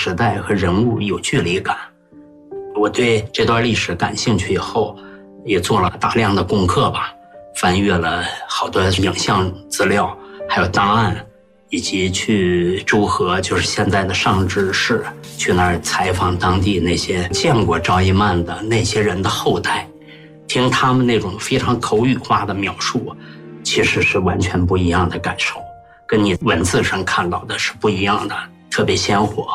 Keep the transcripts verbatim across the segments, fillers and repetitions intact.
时代和人物有距离感。我对这段历史感兴趣以后，也做了大量的功课吧，翻阅了好多影像资料，还有档案，以及去诸河，就是现在的上志市，去那儿采访当地那些见过赵一曼的那些人的后代，听他们那种非常口语化的描述，其实是完全不一样的感受，跟你文字上看到的是不一样的，特别鲜活。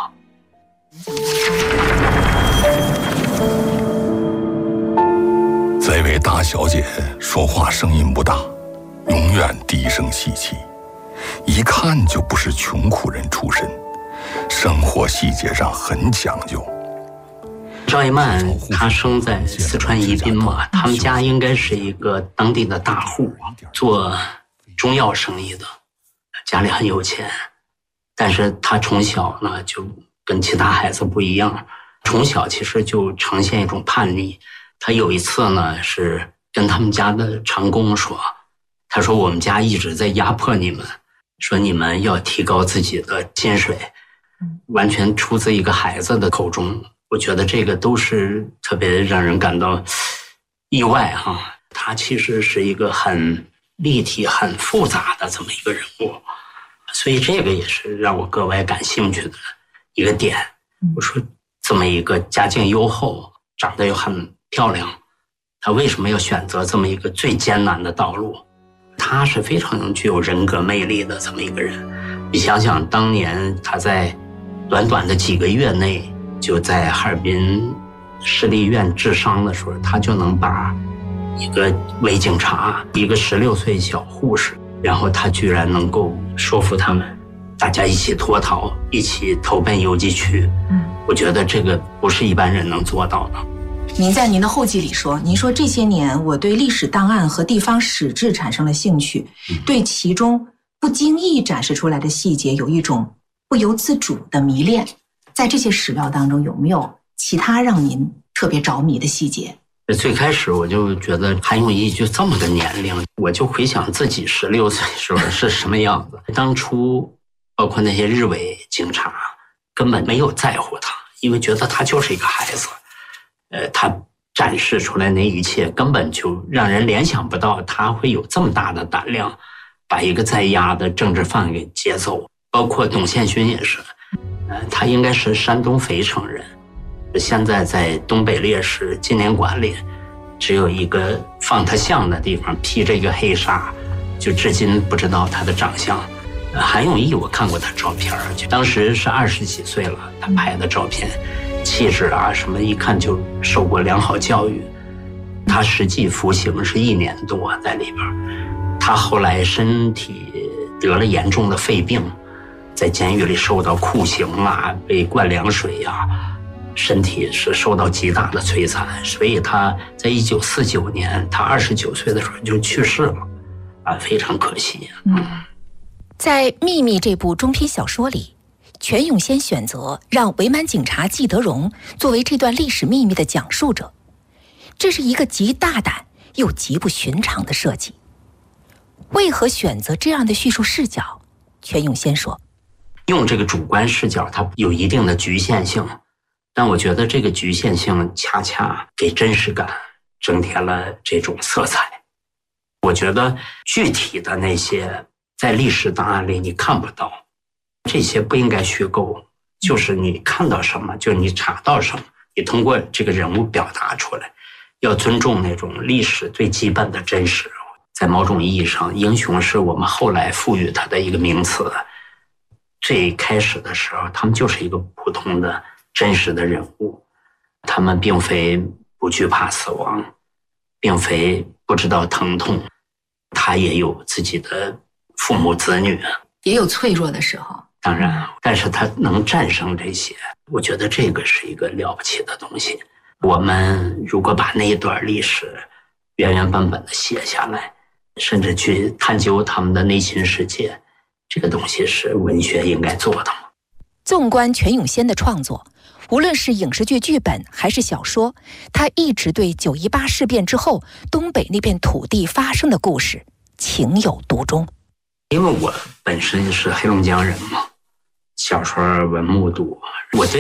这位大小姐说话声音不大，永远低声细气，一看就不是穷苦人出身，生活细节上很讲究。 赵一曼她生在四川宜宾嘛，他们家应该是一个当地的大户，做中药生意的，家里很有钱。但是她从小呢就跟其他孩子不一样，从小其实就呈现一种叛逆。她有一次呢是跟他们家的长工说，她说我们家一直在压迫你们，说你们要提高自己的薪水，完全出自一个孩子的口中。我觉得这个都是特别让人感到意外哈。他其实是一个很立体、很复杂的这么一个人物，所以这个也是让我格外感兴趣的一个点。我说，这么一个家境优厚、长得又很漂亮，他为什么要选择这么一个最艰难的道路？他是非常具有人格魅力的这么一个人。你想想，当年他在短短的几个月内，就在哈尔滨市立医院治伤的时候，他就能把一个伪警察，一个十六岁小护士，然后他居然能够说服他们，大家一起脱逃，一起投奔游击区。嗯，我觉得这个不是一般人能做到的。 您在您的后记里说，您说这些年我对历史档案和地方史志产生了兴趣，对其中不经意展示出来的细节有一种不由自主的迷恋。在这些史料当中，有没有其他让您特别着迷的细节？ 最开始我就觉得韩永义就这么个年龄，我就回想自己十六岁时候是什么样子。当初包括那些日伪警察根本没有在乎他，因为觉得他就是一个孩子。呃，他展示出来那一切根本就让人联想不到他会有这么大的胆量把一个在押的政治犯给接走。包括董宪勋也是，呃，他应该是山东肥城人，现在在东北烈士纪念馆里只有一个放他像的地方披着一个黑纱，就至今不知道他的长相。呃、韩永义我看过他照片，就当时是二十几岁了，他拍的照片，气质啊什么一看就受过良好教育。他实际服刑是一年多在里边，他后来身体得了严重的肺病，在监狱里受到酷刑啊，被灌凉水啊，身体是受到极大的摧残，所以他在一九四九年他二十九岁的时候就去世了，啊，非常可惜。嗯， 在《秘密》这部中篇小说里，全永先选择让伪满警察季德荣作为这段历史秘密的讲述者，这是一个极大胆又极不寻常的设计。为何选择这样的叙述视角？全永先说， 用这个主观视角它有一定的局限性，但我觉得这个局限性恰恰给真实感增添了这种色彩。我觉得具体的那些在历史档案里你看不到，这些不应该虚构，就是你看到什么就你查到什么，你通过这个人物表达出来，要尊重那种历史最基本的真实。在某种意义上，英雄是我们后来赋予它的一个名词。最开始的时候他们就是一个普通的真实的人物，他们并非不惧怕死亡，并非不知道疼痛，他也有自己的父母子女， 也有脆弱的时候， 当然，但是他能战胜这些，我觉得这个是一个了不起的东西。我们如果把那一段历史原原本本的写下来，甚至去探究他们的内心世界，这个东西是文学应该做的吗？ 纵观全永先的创作，无论是影视剧剧本还是小说，他一直对九一八事变之后东北那片土地发生的故事情有独钟。 因为我本身是黑龙江人嘛，小时候文目读，我对